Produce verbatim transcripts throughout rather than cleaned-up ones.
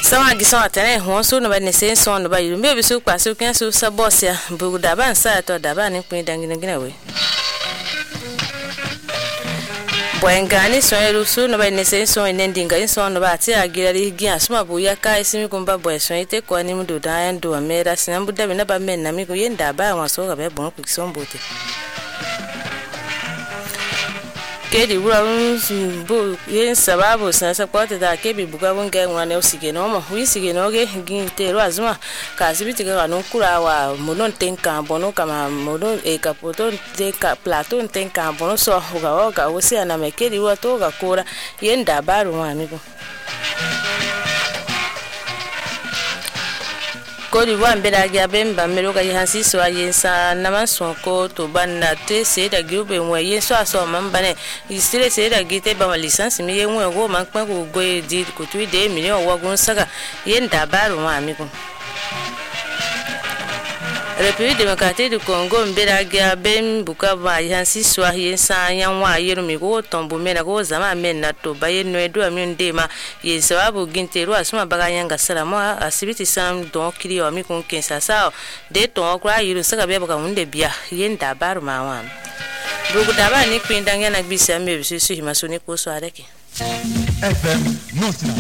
Sama gisama tane hon so no ba ne sen so no ba yu me bi so pa so kan so sa boss ya bu da ban sa to da ban ni pin dangina gina we Boengani so elu so no ba ne sen so ne ndinga so no ba ti agira ri gi asuma bu ya kai simi ko ba boy so ite ko ni mu do da yan do amera sinan bu da bi na ba men na mi ko yenda ba wa so ga be bon ko so mbote Kedi wura bu yin sababu san support da kebi buga bunga ngwane usige no mo wisige no ge gintero azuma ka sibiti ga no kurawa monon tenka bono kama monon e kapoto de ka platon tenka bono so ga ga usi ana mekedi wa to ga kura yenda baru wa amigo Kodi wambera gya bemba meloga yihansi so ayensa namanso ko to banna te se da gube mwe yenso aso mambane isire se da gite ba license mi yenwe go mankpa go go di ko tu de mi o wagun saga yenda baro ma amigo République démocratique du Congo mbera gya bem bukaba yihansi so ayensa yanwa yero mi go tombo mena go zama mena to bayeno edu amyondema yesababu gintero asuma baganyanga salamo asibiti sam don kiri o mi kun kensa sao de to okra yiro saka be baka hunde bia yenda baru mawa bugu daba ni kwindanga na gbisa me bisu su himasoni ko so areke F M Notna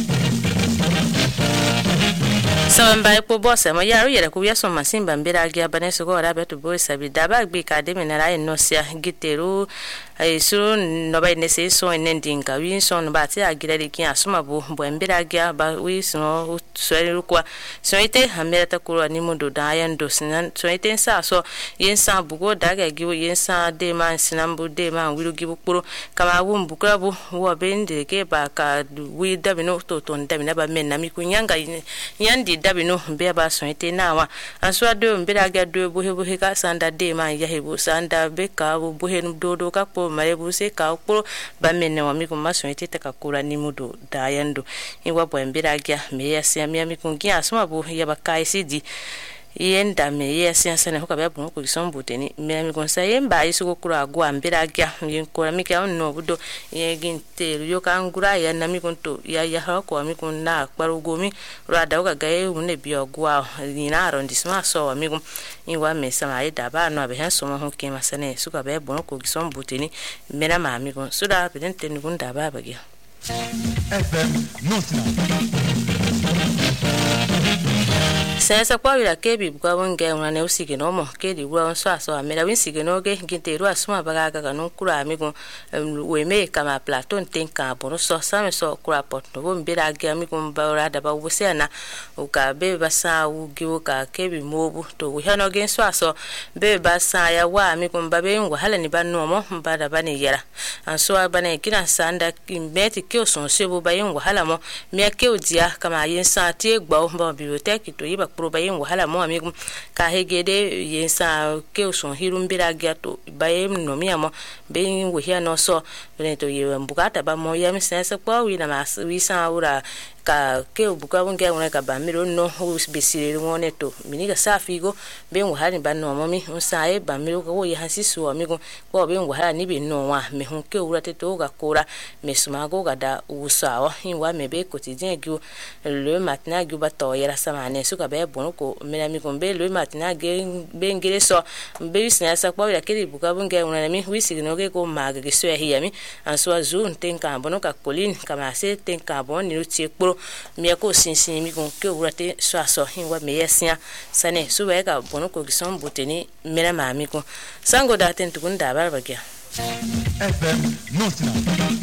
Samba po bossa ma yaro yera ku yaso masimba mbira gya baneso go rabe to boy sabi daba gbi academy na rai no sia giteru ai suru no ba ne se so endinga wi so no ba ti agira de kin asuma bo bo mbira gya ba wi so so kwa so ite hamera ta kuro ni mundo da yando sinan so ite sa so yensa bugo daga gi yensa de man sinambu de man wiru gi bukuro kama wu mbukura bu wo bende ke ba ka wi da bino to to nda bina ba men na mi kunyanga yandi dabino be ba so ite nawa aswa do mbira ga do buhe buhe ka sanda de man ya hebu sanda be ka bu buhe do do ka po mare bu se ka ko ba men wa mi ko maso ite ta ka kura ni mudo da yando iwa bo mbira ga me ya sia mi mi kun gi asuma bu ya ba kai sidi yenda me yes yansane ho kabya bunu ko isombote ni me mi konsa yemba isuko kura agwa mbira gya yinkora mi ka no budo yeginte yo kangura ya na mi konto ya ya ha ko mi kun na kparugomi rada o gaye une bi ogwa ni na arrondissement so mi kun inwa me sama ida ba no abe hanso mo ke masane suka be bunu ko isombote ni me na ma mi kun suda bidente ni kun da ba ba gya F M Notna Sensa kwa wila kebi bukwa wenge unane usige nomo kedi wula onswa so amela winsige noge ginteru asuma bagaga kanunkura amigo weme kama platon tenka bono so same so kura pot no mbira agi amigo mbara daba wusena uka bebe basa ugi uka kebi mobu to wihano gen so so bebe basa ya wa amigo mbabe ngwa hala ni banomo mbada bane yera anso bane kina sanda mbeti kyo son sebo bayen ngwa hala mo me kyo dia kama yensa tie gba mba bibliothèque to yiba pro bayen wahala mo amigo ka hegede yensa ke son hirumbira gato bayem no miamo ben wehia no so beneto yembukata ba mo yami sense kwa wina mas wisa ura ka ke buka bunge una ka ba miro no besire ngone to miniga safigo ben wahani ba no momi unsae ba miro ko ye hasisu amigo ko ben wahala ni be no wa me hun ke ura te to ga kora mesuma go ga da usawa hinwa mebe quotidien gi le matin gi ba to yera samane suka be bono ko mena mi ko be le matin gi ben gere so be sina sa kwa ya ke buka bunge una mi wisi no ge ko maga ge so ya mi anso azu tenka bono ka kolin kama se tenka bon ni utie kpro mi ko sinsin mi ko ke urate so aso hinwa me yesia sane suwe ga bono ko gison boteni mena ma mi ko sango da tentu kun da bar bagya F M Notna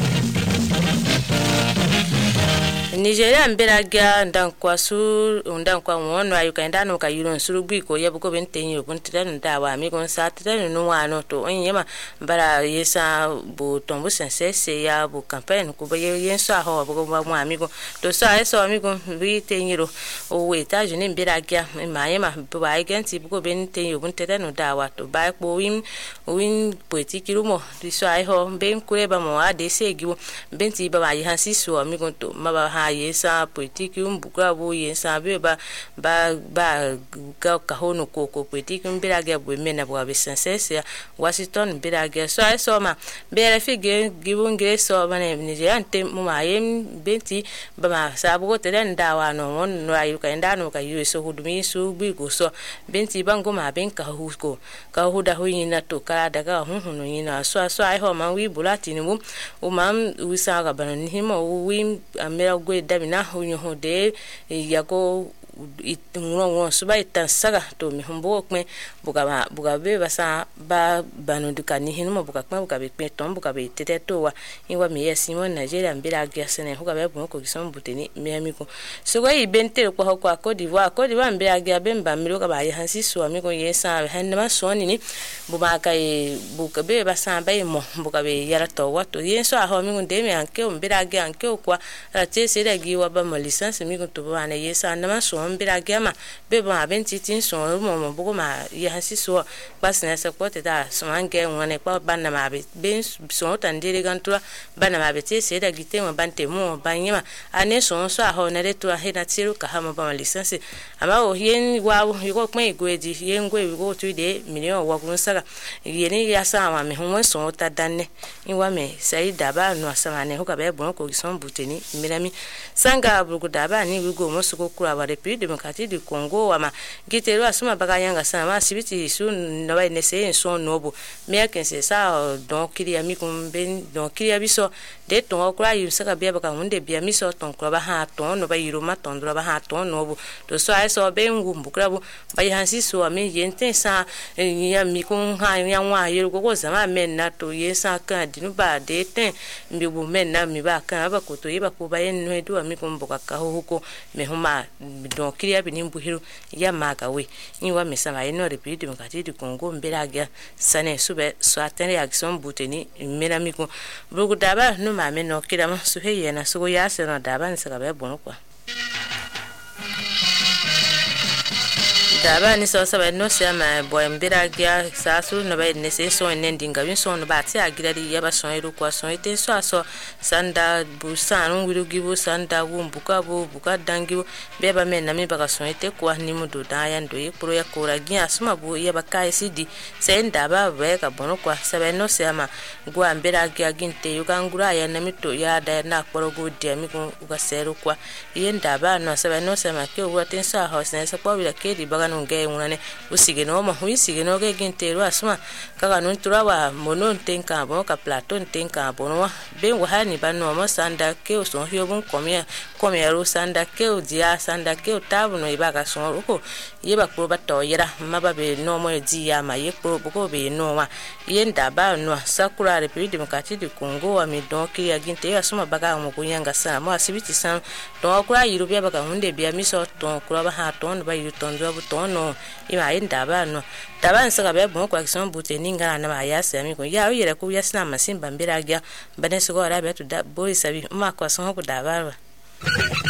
Nigeria mbera gya ndankwa su ndankwa wono ayuka ndano ka yuron surugbi ko yabuko bentenyo buntirano dawa mi gon satirano no wano to onyema bara yesa bu tombo sensese ya bu campaign ko baye yenso aho bugo mu amigo to so aso amigo bi tenyiro o weta juni mbera gya mayema ba agenti bugo bentenyo buntirano dawa to ba ko win win politique rumo diso aho ben kureba mo ade segiwo benti ba yi hansi so amigo to maba yesa politiki umbukra bu yesa be ba ba ba ka kahono koko politiki mbirage bu mena bu abisensesia Washington mbirage so ai so ma bere fige gibungire so bane Nigeria ante mu ma yem benti ba ma sabu te den dawa no won no ayu ka ndano ka yu so hudumi su bi go so benti bango ma ben ka husko ka huda huyina to kala daga hunhunu yina so so ai ho ma wi bulati ni mu o mam wisa ga banan himo wi amera gwe dabina hunyo hode yago itungro suba itansaga to mi humbo kme buga buga be basa ba banu dukani hinu buga kme buga be kme tom buga be tete to wa inwa mi yesimo Nigeria mbira gasene huga be buko kisom buteni mi amiko so gwa ibente ko ho kwa Cote d'Ivoire Cote d'Ivoire mbira ga be mba miro ka ba hansi so amiko yesa hanne ma so ni buba ka e buga be basa ba mo buga be yara to wa to yeso a ho mi ngunde mi anke mbira ga anke kwa ate se da gi wa ba mo license mi ko to ba na yesa na ma so mbira gema be bon abenti tin so mo mo bugo ma ya hasi so basna se ko te da so ange ngone pa banna ma be ben so tandire gantua banna ma be te se da gite mo bante mo banyema ane so so a ho na re to a he na tiru ka ha mo ba license ama o yen wa yugo kwen igweji yen gwe yugo tu de million wa kun saka yeni ya sa ma me ho so ta danne inwa me sai daba no asama ne ho ka be bon ko gison buteni mirami sanga bugo daba ni wigo mo so ko kura wa République démocratique du Congo wama gitero asuma bagayanga sama sibiti su no ba nese so nobo me kense sa donc il y a mi kumben donc il y a biso de ton okra yusaka bia baka munde bia miso ton kwa ba ha ton no ba yiroma ton do ba ha ton nobo to so ai so be ngumbu krabo ba yansi so ami yente sa ya mi kun ha ya nwa yero go zama men na to yesa ka dinu ba de ten mi bu men na mi ba ka ba ko to yiba ko ba yen no edu ami kun boka ka huko me huma donc il y a bini mbuhiru ya magawe inwa mesama eno République démocratique du Congo mbera ga sane sube so atene action buteni mena miko bugu daba no mame no kidama so heye na so ya se no daba nsaka be bono kwa daba ni so sabe no se ma boy mbera ga sa su no ba ne se so nendinga bin so no ba ti agira di ya ba so iru kwa so ite so aso sanda busan wiru gibu sanda wumbuka bu buka dangibu beba men na mi baka so ite kwa ni mudu da ya ndo ye pro ya kora gi asuma bu ya baka sidi se ndaba be ka bono kwa sabe no se ma gwa mbera ga ginte yugangura ya na mito ya da na kporogo dia mi ko uga seru kwa ye ndaba no sabe no se ma ke uga tensa house na se kwa bila ke di baga nge unane usige no mo usige no ge ginte ru asuma kaka no turawa mono ntenka bo ka plateau ntenka bono be wa hani bano mo sanda ke o so hiyo bun komia komia ru sanda ke o dia sanda ke o tabu no ibaga so uko yeba ko bato yera mababe no mo di ya ma ye ko boko be no wa yenda ba no sakura République démocratique du Congo wa mi donc ya ginte asuma baga mo kunyanga sana mo asibiti san donc kura yirubia baga hunde bia miso ton kura ba ha ton ba yuton do bu ton no ima yenda ba no daba nsaka be bon kwa kison buteni ngana na ma ya sami ko ya yere ku ya sina masin bambira gya bane so go ara be to da boy sabi ma kwa so ko daba